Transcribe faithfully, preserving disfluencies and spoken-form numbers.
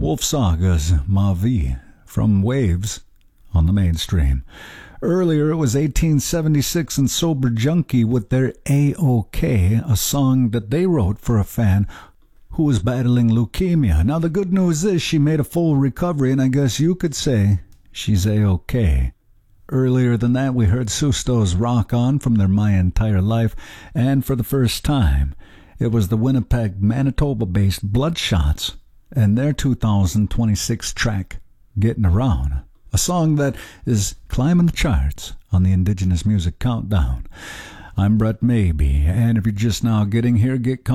Wolf Saga's Ma Vie from Waves on the mainstream. Earlier it was eighteen seventy-six and Sober Junkie with their A-OK, a song that they wrote for a fan who was battling leukemia. Now the good news is she made a full recovery, and I guess you could say she's A-OK. Earlier than that, we heard Susto's Rock On from their My Entire Life, and for the first time, it was the Winnipeg, Manitoba-based Bloodshots and their two thousand twenty-six track, Getting Around, a song that is climbing the charts on the Indigenous Music Countdown. I'm Brett Maybe, and if you're just now getting here, get